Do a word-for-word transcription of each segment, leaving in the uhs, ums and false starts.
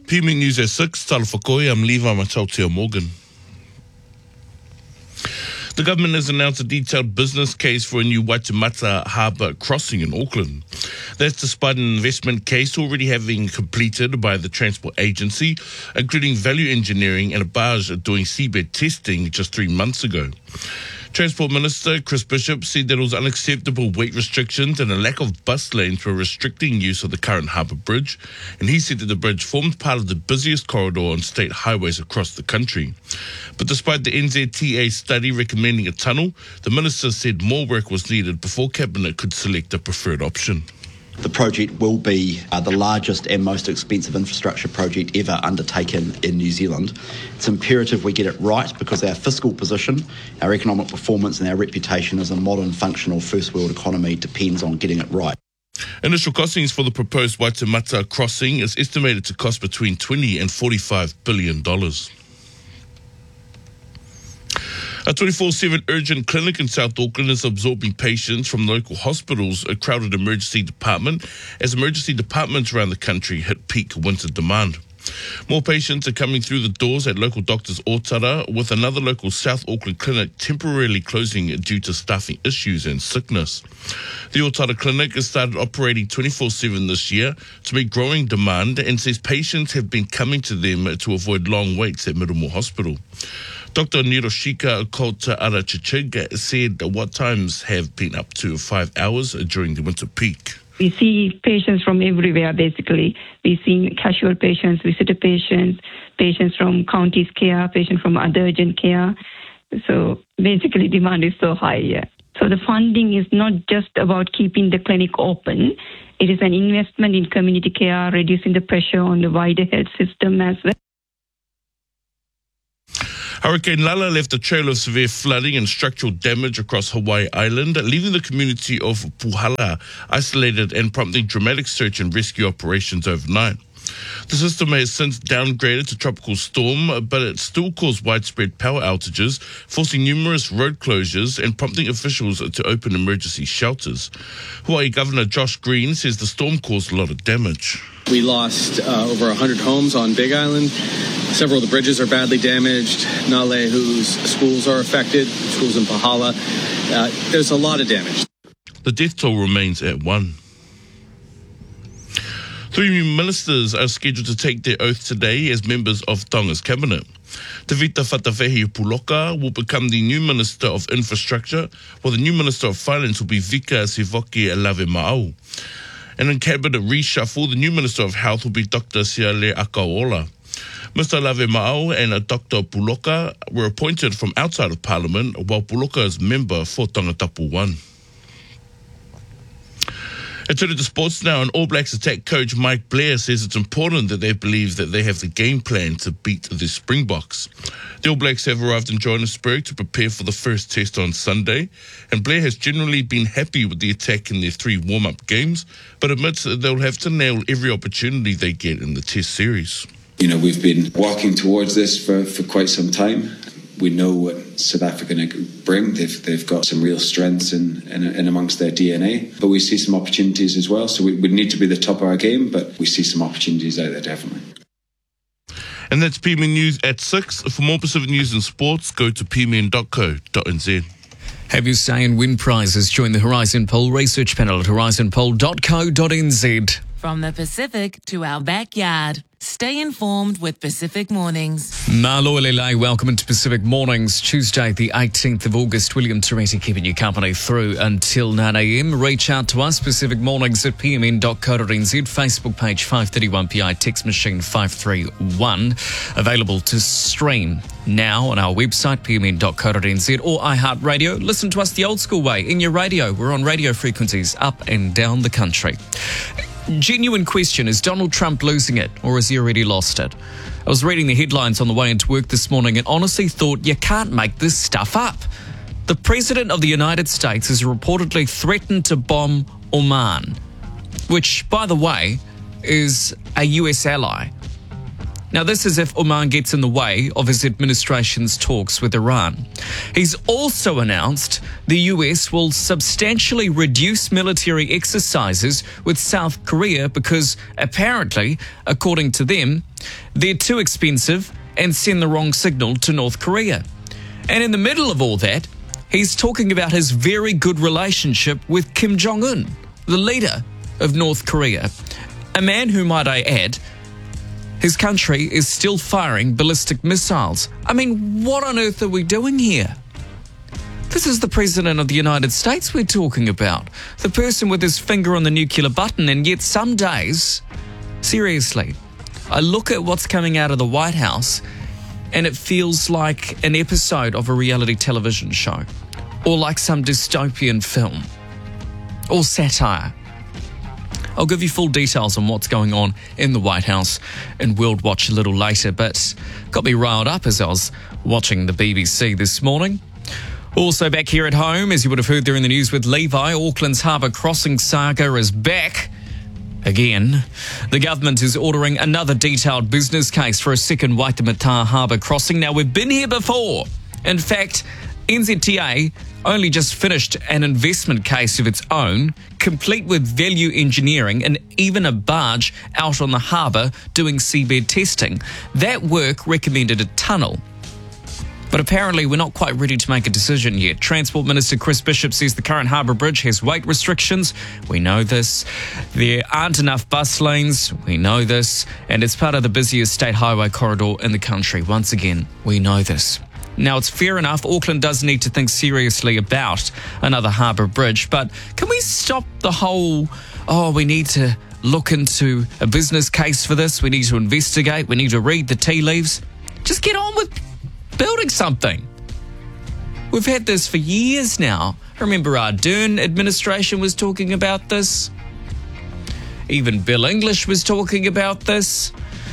P M News at six, tala whakoi, I'm Levi Matautia Morgan. The government has announced a detailed business case for a new Waitemata Harbour crossing in Auckland. That's despite an investment case already having completed by the Transport Agency, including value engineering and a barge doing seabed testing just three months ago. Transport Minister Chris Bishop said that it was unacceptable weight restrictions and a lack of bus lanes were restricting use of the current harbour bridge, and he said that the bridge formed part of the busiest corridor on state highways across the country. But despite the N Z T A study recommending a tunnel, the minister said more work was needed before Cabinet could select a preferred option. The project will be uh, the largest and most expensive infrastructure project ever undertaken in New Zealand. It's imperative we get it right because our fiscal position, our economic performance and our reputation as a modern, functional first world economy depends on getting it right. Initial costings for the proposed Waitemata crossing is estimated to cost between twenty and forty-five billion dollars. A twenty-four seven urgent clinic in South Auckland is absorbing patients from local hospitals, a crowded emergency department, as emergency departments around the country hit peak winter demand. More patients are coming through the doors at local doctors Otara, with another local South Auckland clinic temporarily closing due to staffing issues and sickness. The Otara clinic has started operating twenty-four seven this year to meet growing demand and says patients have been coming to them to avoid long waits at Middlemore Hospital. Doctor Niroshika Kota Arachichig said what times have been up to five hours during the winter peak. We see patients from everywhere, basically. We've seen casual patients, visitor patients, patients from county's care, patients from other urgent care. So basically demand is so high, yeah. So the funding is not just about keeping the clinic open. It is an investment in community care, reducing the pressure on the wider health system as well. Hurricane Lala left a trail of severe flooding and structural damage across Hawaii Island, leaving the community of Puhala isolated and prompting dramatic search and rescue operations overnight. The system has since downgraded to tropical storm, but it still caused widespread power outages, forcing numerous road closures and prompting officials to open emergency shelters. Hawaii Governor Josh Green says the storm caused a lot of damage. We lost uh, over one hundred homes on Big Island. Several of the bridges are badly damaged. Nalehu's schools are affected, schools in Pahala. Uh, there's a lot of damage. The death toll remains at one. Three new ministers are scheduled to take their oath today as members of Tonga's cabinet. Te Vita Whatawhiti Puloka will become the new Minister of Infrastructure, while the new Minister of Finance will be Vika Sivoki Lave Ma'au. And in cabinet reshuffle, the new Minister of Health will be Doctor Siale Akaola. Mister Lave Ma'au and Doctor Puloka were appointed from outside of Parliament, while Puloka is member for Tangatapu one. And turning to sports now, and All Blacks attack coach Mike Blair says it's important that they believe that they have the game plan to beat the Springboks. The All Blacks have arrived in Johannesburg to prepare for the first test on Sunday, and Blair has generally been happy with the attack in their three warm-up games, but admits that they'll have to nail every opportunity they get in the test series. You know, we've been working towards this for, for quite some time. We know what South Africa bring. They've they've got some real strengths in, in, in amongst their D N A. But we see some opportunities as well. So we, we need to be the top of our game, but we see some opportunities out there, definitely. And that's P M N News at six. For more Pacific news and sports, go to p m n dot co dot n z. Have your say in win prizes. Join the Horizon Poll research panel at horizon poll dot co dot n z. From the Pacific to our backyard. Stay informed with Pacific Mornings. Malo Lele, welcome into Pacific Mornings. Tuesday, the eighteenth of August. William Teresi keeping you company through until nine a m. Reach out to us, Pacific Mornings at p m n dot co dot n z. Facebook page five thirty-one P I, text machine five three one. Available to stream now on our website, p m n dot co dot n z, or iHeartRadio. Listen to us the old school way, in your radio. We're on radio frequencies up and down the country. Genuine question, is Donald Trump losing it, or has he already lost it? I was reading the headlines on the way into work this morning and honestly thought, you can't make this stuff up. The President of the United States has reportedly threatened to bomb Oman, which, by the way, is a U S ally. Now, this is if Oman gets in the way of his administration's talks with Iran. He's also announced the U S will substantially reduce military exercises with South Korea because apparently, according to them, they're too expensive and send the wrong signal to North Korea. And in the middle of all that, he's talking about his very good relationship with Kim Jong-un, the leader of North Korea, a man who, might I add, his country is still firing ballistic missiles. I mean, what on earth are we doing here? This is the President of the United States we're talking about. The person with his finger on the nuclear button, and yet some days, seriously, I look at what's coming out of the White House and it feels like an episode of a reality television show, or like some dystopian film, or satire. I'll give you full details on what's going on in the White House and World Watch a little later, but got me riled up as I was watching the B B C this morning. Also back here at home, as you would have heard there in the news with Levi, Auckland's Harbour Crossing saga is back again. The government is ordering another detailed business case for a second Waitemata Harbour crossing. Now, we've been here before. In fact, N Z T A only just finished an investment case of its own, complete with value engineering and even a barge out on the harbour doing seabed testing. That work recommended a tunnel. But apparently we're not quite ready to make a decision yet. Transport Minister Chris Bishop says the current harbour bridge has weight restrictions. We know this. There aren't enough bus lanes. We know this. And it's part of the busiest state highway corridor in the country. Once again, we know this. Now, it's fair enough, Auckland does need to think seriously about another harbour bridge, but can we stop the whole, oh, we need to look into a business case for this, we need to investigate, we need to read the tea leaves? Just get on with building something. We've had this for years now. I remember our Ardern administration was talking about this. Even Bill English was talking about this.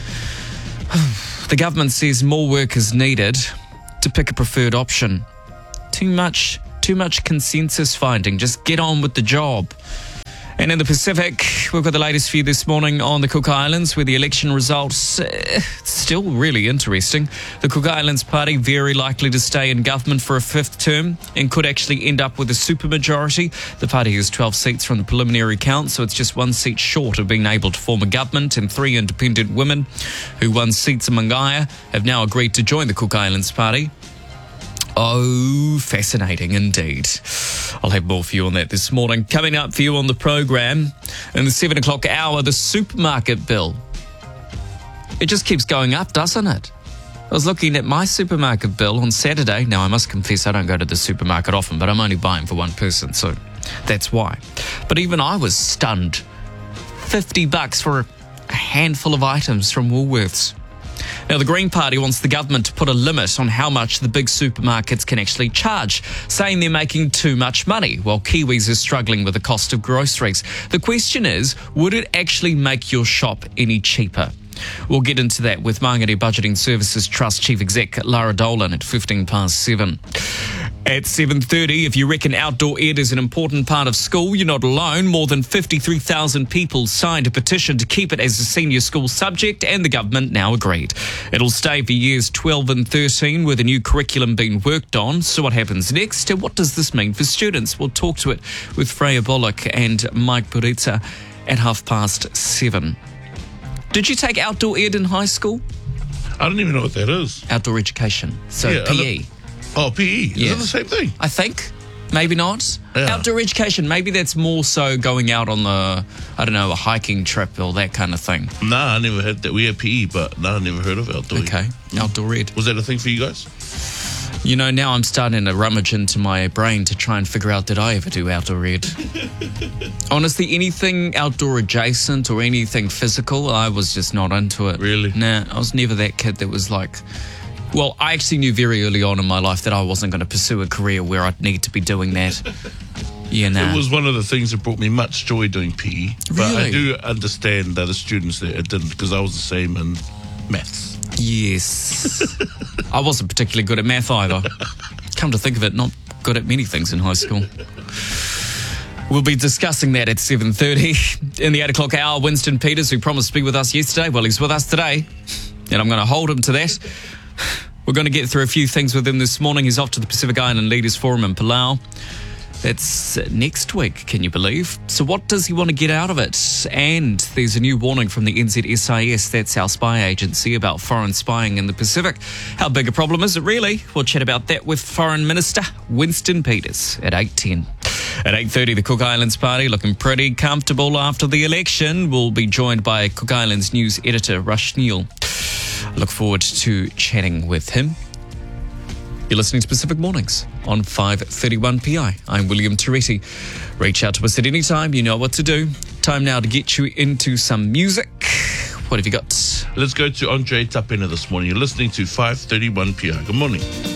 The government says more work is needed to pick a preferred option. Too much, too much consensus finding. Just get on with the job. And in the Pacific, we've got the latest for you this morning on the Cook Islands, where the election results uh, still really interesting. The Cook Islands Party very likely to stay in government for a fifth term and could actually end up with a supermajority. The party has twelve seats from the preliminary count, so it's just one seat short of being able to form a government, and three independent women who won seats in Mangaya have now agreed to join the Cook Islands Party. Oh, fascinating indeed. I'll have more for you on that this morning. Coming up for you on the program, in the seven o'clock hour, the supermarket bill. It just keeps going up, doesn't it? I was looking at my supermarket bill on Saturday. Now, I must confess I don't go to the supermarket often, but I'm only buying for one person, so that's why. But even I was stunned. fifty bucks for a handful of items from Woolworths. Now, the Green Party wants the government to put a limit on how much the big supermarkets can actually charge, saying they're making too much money, while Kiwis are struggling with the cost of groceries. The question is, would it actually make your shop any cheaper? We'll get into that with Māngere Budgeting Services Trust Chief Exec Lara Dolan at fifteen past seven. At seven thirty, if you reckon outdoor ed is an important part of school, you're not alone. More than fifty-three thousand people signed a petition to keep it as a senior school subject, and the government now agreed. It'll stay for years twelve and thirteen, with a new curriculum being worked on. So what happens next, and what does this mean for students? We'll talk to it with Freya Bullock and Mike Puritza at half past seven. Did you take outdoor ed in high school? I don't even know what that is. Outdoor education, so Yeah, I P E. Oh, P E. Is Yeah. it the same thing? I think. Maybe not. Yeah. Outdoor education, maybe that's more so going out on the, I don't know, a hiking trip or that kind of thing. Nah, I never had that. We had P E, but nah, I never heard of outdoor. Okay, outdoor ed. Was that a thing for you guys? You know, now I'm starting to rummage into my brain to try and figure out, did I ever do outdoor ed? Honestly, anything outdoor adjacent or anything physical, I was just not into it. Really? Nah, I was never that kid that was like... Well, I actually knew very early on in my life that I wasn't going to pursue a career where I'd need to be doing that. Yeah, no. It was one of the things that brought me much joy doing P E. But Really? I do understand that the students there it didn't, because I was the same in maths. Yes. I wasn't particularly good at math either. Come to think of it, not good at many things in high school. We'll be discussing that at seven thirty. In the eight o'clock hour, Winston Peters, who promised to be with us yesterday, well, he's with us today. and I'm going to hold him to that. We're going to get through a few things with him this morning. He's off to the Pacific Island Leaders Forum in Palau. That's next week, can you believe? So what does he want to get out of it? And there's a new warning from the N Z S I S, that's our spy agency, about foreign spying in the Pacific. How big a problem is it really? We'll chat about that with Foreign Minister Winston Peters at eight ten. At eight thirty, the Cook Islands Party looking pretty comfortable after the election. We'll be joined by Cook Islands News editor Rush Neal. Look forward to chatting with him. You're listening to Pacific Mornings on five thirty-one P I. I'm William Toretti. Reach out to us at any time. You know what to do. Time now to get you into some music. What have you got? Let's go to Andre Tapena this morning. You're listening to five thirty-one P I. Good morning.